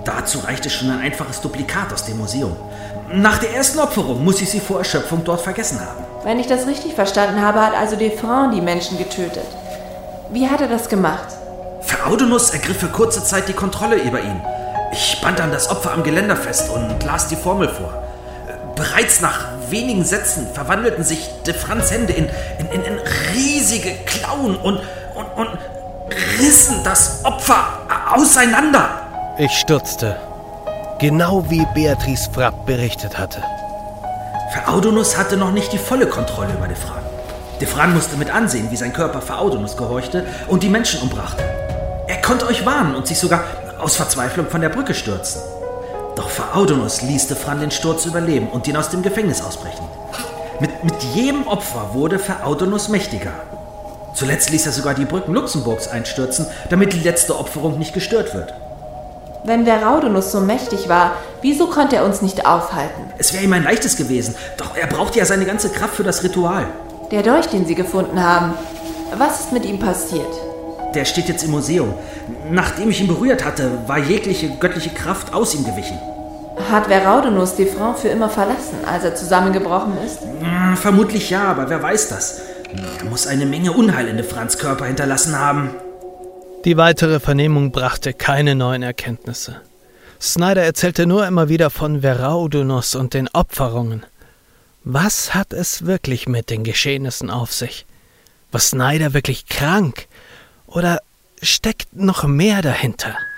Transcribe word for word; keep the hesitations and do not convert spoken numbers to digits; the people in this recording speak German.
Dazu reichte schon ein einfaches Duplikat aus dem Museum. Nach der ersten Opferung muss ich sie vor Erschöpfung dort vergessen haben. Wenn ich das richtig verstanden habe, hat also Deffrent die Menschen getötet. Wie hat er das gemacht? Pharaodonos ergriff für kurze Zeit die Kontrolle über ihn. Ich band dann das Opfer am Geländer fest und las die Formel vor. Bereits nach wenigen Sätzen verwandelten sich Deffrents Hände in, in, in, in riesige Klauen und, und, und rissen das Opfer auseinander. Ich stutzte. Genau wie Beatrice Frapp berichtet hatte. Pharaodonos hatte noch nicht die volle Kontrolle über Deffran. Deffran musste mit ansehen, wie sein Körper Pharaodonos gehorchte und die Menschen umbrachte. Er konnte euch warnen und sich sogar aus Verzweiflung von der Brücke stürzen. Doch Pharaodonos ließ Deffran den Sturz überleben und ihn aus dem Gefängnis ausbrechen. Mit, mit jedem Opfer wurde Pharaodonos mächtiger. Zuletzt ließ er sogar die Brücken Luxemburgs einstürzen, damit die letzte Opferung nicht gestört wird. Wenn der Raudenus so mächtig war, wieso konnte er uns nicht aufhalten? Es wäre ihm ein leichtes gewesen, doch er brauchte ja seine ganze Kraft für das Ritual. Der Dolch, den Sie gefunden haben, was ist mit ihm passiert? Der steht jetzt im Museum. Nachdem ich ihn berührt hatte, war jegliche göttliche Kraft aus ihm gewichen. Hat Veraudenus Deffrent für immer verlassen, als er zusammengebrochen ist? Hm, vermutlich ja, aber wer weiß das? Er muss eine Menge Unheil in Deffrents Körper hinterlassen haben. Die weitere Vernehmung brachte keine neuen Erkenntnisse. Snyder erzählte nur immer wieder von Veraudenus und den Opferungen. Was hat es wirklich mit den Geschehnissen auf sich? War Snyder wirklich krank? Oder steckt noch mehr dahinter?